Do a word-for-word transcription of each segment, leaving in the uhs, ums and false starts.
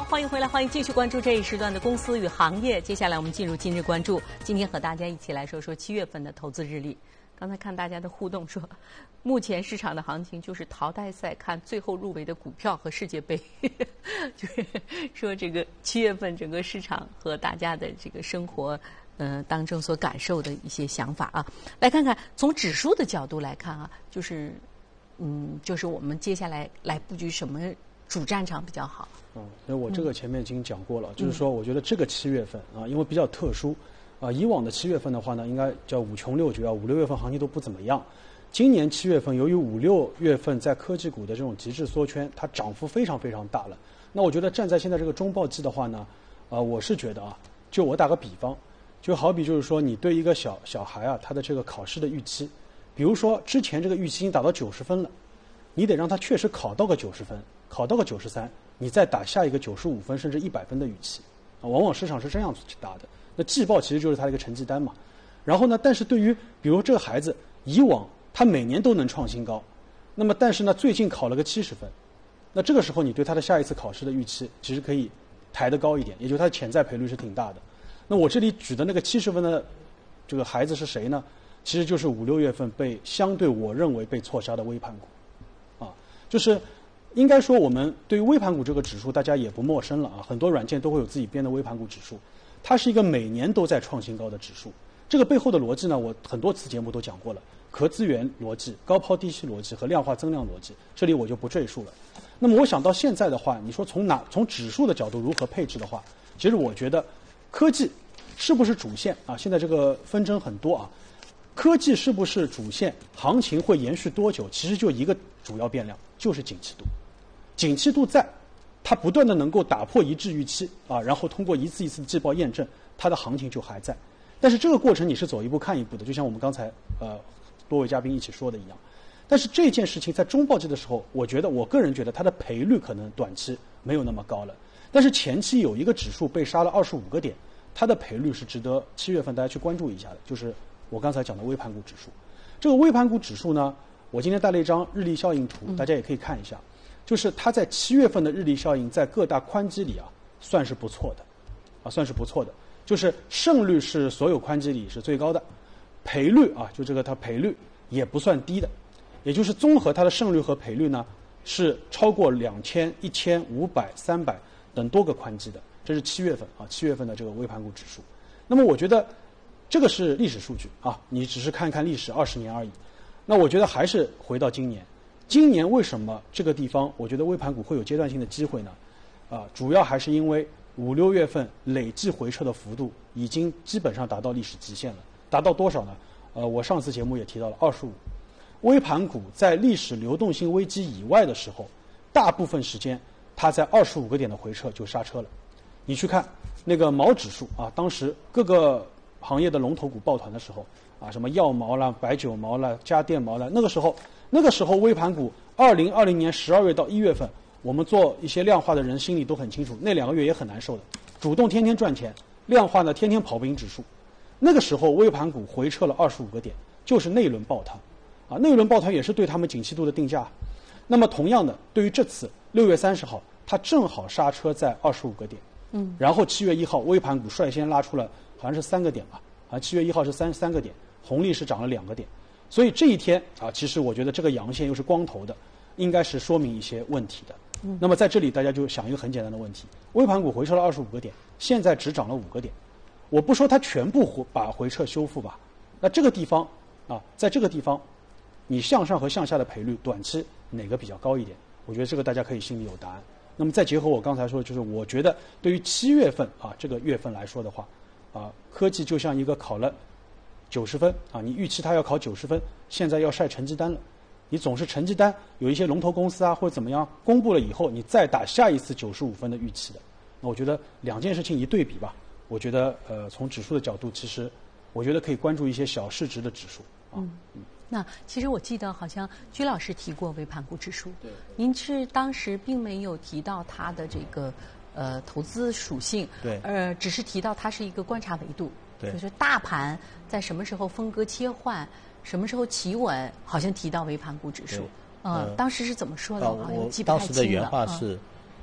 欢迎回来，欢迎继续关注这一时段的公司与行业。接下来我们进入今日关注，今天和大家一起来说说七月份的投资日历。刚才看大家的互动说，目前市场的行情就是淘汰赛看最后入围的股票和世界杯，就是说这个七月份整个市场和大家的这个生活呃当中所感受的一些想法啊。来看看从指数的角度来看啊，就是嗯，就是我们接下来来布局什么主战场比较好？ 嗯，因为我这个前面已经讲过了，嗯、就是说，我觉得这个七月份啊，因为比较特殊，啊，以往的七月份的话呢，应该叫五穷六绝啊，五六月份行情都不怎么样。今年七月份，由于五六月份在科技股的这种极致缩圈，它涨幅非常非常大了。那我觉得站在现在这个中报季的话呢，啊，我是觉得啊，就我打个比方，就好比就是说，你对一个小小孩啊，他的这个考试的预期，比如说之前这个预期已经达到九十分了，你得让他确实考到个九十分，考到个九十三。你再打下一个九十五分甚至一百分的预期，啊，往往市场是这样去打的。那季报其实就是他的一个成绩单嘛。然后呢，但是对于比如这个孩子，以往他每年都能创新高，那么但是呢，最近考了个七十分，那这个时候你对他的下一次考试的预期其实可以抬得高一点，也就是他的潜在赔率是挺大的。那我这里举的那个七十分的这个孩子是谁呢？其实就是五六月份被相对我认为被错杀的微盘股，啊，就是。应该说，我们对于微盘股这个指数，大家也不陌生了啊。很多软件都会有自己编的微盘股指数，它是一个每年都在创新高的指数。这个背后的逻辑呢，我很多次节目都讲过了，可资源逻辑、高抛低吸逻辑和量化增量逻辑，这里我就不赘述了。那么我想到现在的话，你说从哪从指数的角度如何配置的话，其实我觉得科技是不是主线啊？现在这个纷争很多啊，科技是不是主线？行情会延续多久？其实就一个主要变量，就是景气度。景气度在，它不断的能够打破一致预期啊，然后通过一次一次的季报验证，它的行情就还在。但是这个过程你是走一步看一步的，就像我们刚才呃多位嘉宾一起说的一样。但是这件事情在中报季的时候，我觉得我个人觉得它的赔率可能短期没有那么高了，但是前期有一个指数被杀了二十五个点，它的赔率是值得七月份大家去关注一下的，就是我刚才讲的微盘股指数。这个微盘股指数呢，我今天带了一张日历效应图，大家也可以看一下。就是它在七月份的日历效应，在各大宽基里啊，算是不错的，啊，算是不错的。就是胜率是所有宽基里是最高的，赔率啊，就这个它赔率也不算低的，也就是综合它的胜率和赔率呢，是超过两千、一千、五百、三百等多个宽基的。这是七月份啊，七月份的这个微盘股指数。那么我觉得这个是历史数据啊，你只是看看历史二十年而已。那我觉得还是回到今年。今年为什么这个地方我觉得微盘股会有阶段性的机会呢？啊，主要还是因为五六月份累计回撤的幅度已经基本上达到历史极限了。达到多少呢？呃，我上次节目也提到了二十五。微盘股在历史流动性危机以外的时候，大部分时间它在二十五个点的回撤就刹车了。你去看那个毛指数啊，当时各个行业的龙头股抱团的时候啊，什么药毛啦、白酒毛啦、家电毛啦，那个时候。那个时候微盘股，二零二零年十二月到一月份，我们做一些量化的人心里都很清楚，那两个月也很难受的。主动天天赚钱，量化呢天天跑不赢指数。那个时候微盘股回撤了二十五个点，就是那一轮抱团，啊，那一轮抱团也是对他们景气度的定价。那么同样的，对于这次六月三十号，它正好刹车在二十五个点，嗯，然后七月一号微盘股率先拉出了好像是三个点吧，啊，七月一号是三三个点，红利是涨了两个点。所以这一天啊，其实我觉得这个阳线又是光头的，应该是说明一些问题的。嗯、那么在这里大家就想一个很简单的问题：微盘股回撤了二十五个点，现在只涨了五个点。我不说它全部把回撤修复吧，那这个地方啊，在这个地方，你向上和向下的赔率，短期哪个比较高一点？我觉得这个大家可以心里有答案。那么再结合我刚才说的，就是我觉得对于七月份啊这个月份来说的话，啊，科技就像一个考了。九十分啊！你预期它要考九十分，现在要晒成绩单了。你总是成绩单有一些龙头公司啊或者怎么样公布了以后，你再打下一次九十五分的预期的。那我觉得两件事情一对比吧，我觉得呃从指数的角度，其实我觉得可以关注一些小市值的指数啊。嗯嗯。那其实我记得好像居老师提过微盘股指数， 对， 您是当时并没有提到它的这个呃投资属性， 对， 呃只是提到它是一个观察维度。 对， 就是大盘在什么时候风格切换，什么时候企稳，好像提到微盘股指数。呃，当时是怎么说的？ 呃、我当时的原话是，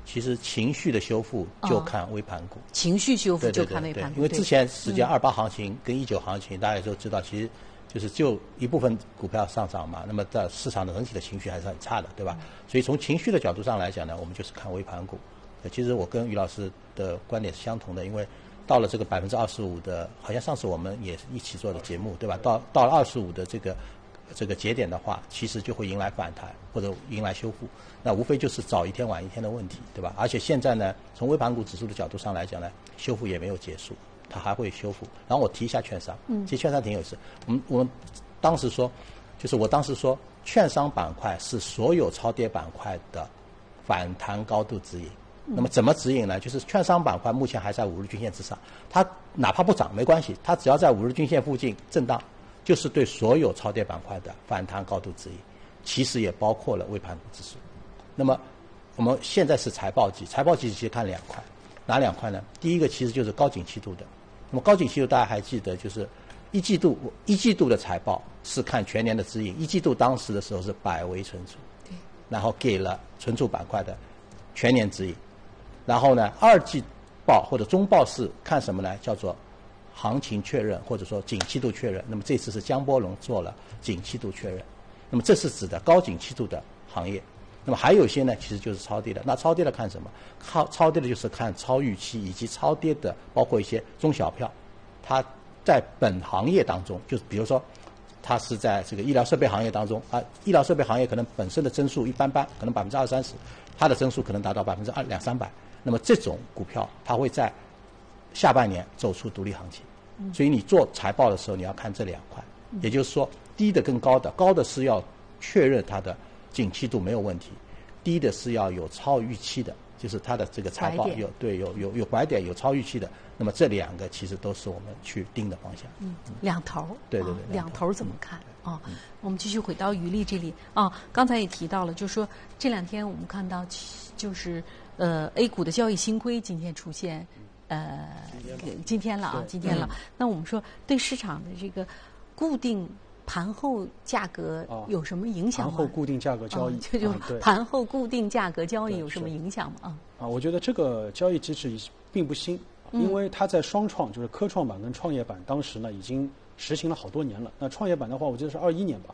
其实情绪的修复就看微盘股， 哦、情绪修复就看微盘股， 因为之前实际上二八行情跟一九行情，嗯、大家都知道，其实就是就一部分股票上涨嘛，那么在市场的整体的情绪还是很差的，对吧？嗯、所以从情绪的角度上来讲呢，我们就是看微盘股。其实我跟于老师的观点是相同的，因为到了这个百分之二十五的，好像上次我们也是一起做的节目，对吧？到到了二十五的这个这个节点的话，其实就会迎来反弹或者迎来修复，那无非就是早一天晚一天的问题，对吧？而且现在呢，从微盘股指数的角度上来讲呢，修复也没有结束，它还会修复。然后我提一下券商，嗯，其实券商挺有意思。我们我们当时说，就是我当时说，券商板块是所有超跌板块的反弹高度指引。那么怎么指引呢？就是券商板块目前还在五日均线之上，它哪怕不涨没关系，它只要在五日均线附近震荡，就是对所有超跌板块的反弹高度指引，其实也包括了微盘股指数。那么我们现在是财报季，财报季其实看两块，哪两块呢？第一个其实就是高景气度的。那么高景气度大家还记得，就是一季度一季度的财报是看全年的指引，一季度当时的时候是百为存储，然后给了存储板块的全年指引。然后呢，二季报或者中报是看什么呢？叫做行情确认或者说景气度确认。那么这次是江波龙做了景气度确认。那么这是指的高景气度的行业。那么还有一些呢，其实就是超跌的。那超跌的看什么？超超跌的就是看超预期以及超跌的，包括一些中小票，它在本行业当中，就是比如说它是在这个医疗设备行业当中啊，医疗设备行业可能本身的增速一般般，可能百分之二三十，它的增速可能达到百分之二两三百。那么这种股票它会在下半年走出独立行情，所以你做财报的时候你要看这两块，也就是说低的跟高的，高的是要确认它的景气度没有问题，低的是要有超预期的，就是它的这个财报有对有有有拐点有超预期的，那么这两个其实都是我们去盯的方向。 嗯，两头。对对对，啊、两头怎么看？啊、哦，我们继续回到余力这里啊，刚才也提到了，就是说这两天我们看到就是呃 A 股的交易新规今天出现，呃今天了啊，今天了。那我们说对市场的这个固定盘后价格有什么影响吗？ 盘后固定价格交易， 这就盘后固定价格交易有什么影响吗？啊啊，我觉得这个交易机制并不新，因为它在双创，就是科创板跟创业板，当时呢已经实行了好多年了。那创业板的话，我记得是二一年吧，